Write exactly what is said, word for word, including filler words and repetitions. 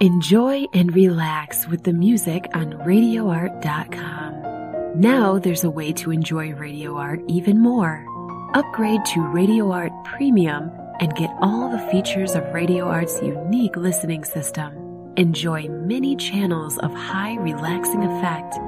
Enjoy and relax with the music on radio art dot com. Now there's a way to enjoy Radio Art even more. Upgrade to Radio Art Premium and get all the features of Radio Art's unique listening system. Enjoy many channels of high relaxing effect